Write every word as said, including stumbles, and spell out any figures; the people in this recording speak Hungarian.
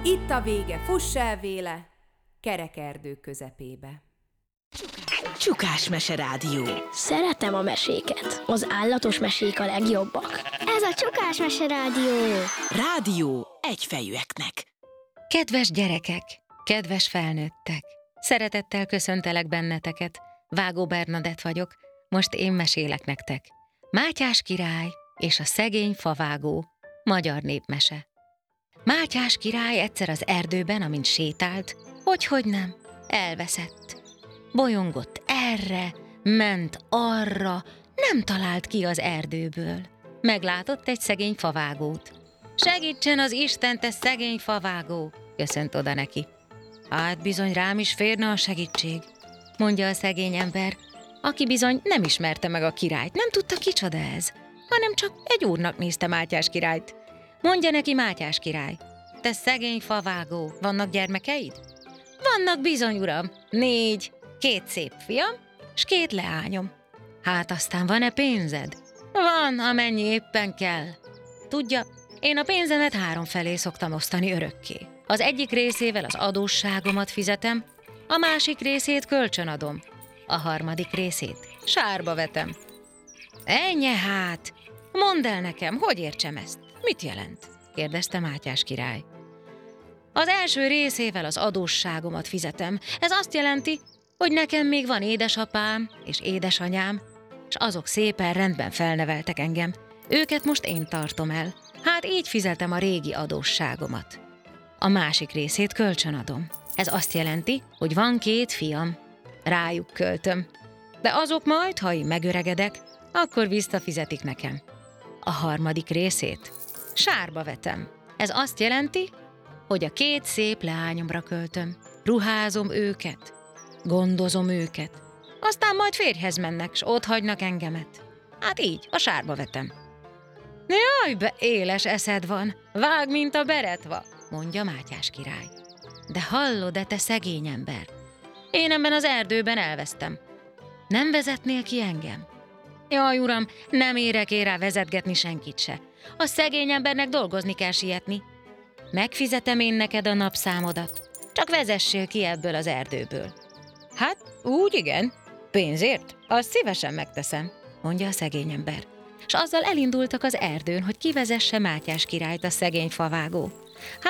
Itt a vége, fuss el véle, kerek erdő közepébe. Csukás Mese Rádió. Szeretem a meséket. Az állatos mesék a legjobbak. Ez a Csukás Mese Rádió. Rádió egyfejűeknek. Kedves gyerekek, kedves felnőttek, szeretettel köszöntelek benneteket. Vágó Bernadett vagyok, most én mesélek nektek. Mátyás király és a szegény favágó. Magyar népmese. Mátyás király egyszer az erdőben, amint sétált, hogyhogy nem, elveszett. Bolyongott erre, ment arra, nem talált ki az erdőből. Meglátott egy szegény favágót. Segítsen az Isten, te szegény favágó, köszönt oda neki. Hát bizony rám is férne a segítség, mondja a szegény ember, aki bizony nem ismerte meg a királyt, nem tudta kicsoda ez, hanem csak egy úrnak nézte Mátyás királyt. Mondja neki Mátyás király, te szegény favágó, vannak gyermekeid? Vannak bizony, uram, négy, két szép fiam, s két leányom. Hát aztán van-e pénzed? Van, amennyi éppen kell. Tudja, én a pénzemet három felé szoktam osztani örökké. Az egyik részével az adósságomat fizetem, a másik részét kölcsönadom, a harmadik részét sárba vetem. Ennyi hát! Mondd el nekem, hogy értsem ezt? Mit jelent? kérdezte Mátyás király. Az első részével az adósságomat fizetem. Ez azt jelenti, hogy nekem még van édesapám és édesanyám, és azok szépen rendben felneveltek engem. Őket most én tartom el. Hát így fizetem a régi adósságomat. A másik részét kölcsönadom. Ez azt jelenti, hogy van két fiam. Rájuk költöm. De azok majd, ha én megöregedek, akkor visszafizetik nekem. A harmadik részét sárba vetem. Ez azt jelenti, hogy a két szép leányomra költöm. Ruházom őket, gondozom őket. Aztán majd férjhez mennek, s ott hagynak engemet. Hát így, a sárba vetem. Jaj, be éles eszed van, vág, mint a beretva, mondja Mátyás király. De hallod-e, te szegény ember? Én ebben az erdőben elvesztem. Nem vezetnél ki engem? Jaj, uram, nem érek én rá vezetgetni senkit se. A szegény embernek dolgozni kell sietni. Megfizetem én neked a napszámodat, csak vezessél ki ebből az erdőből. Hát, úgy igen, pénzért, azt szívesen megteszem, mondja a szegény ember. És azzal elindultak az erdőn, hogy kivezesse Mátyás királyt a szegény favágó.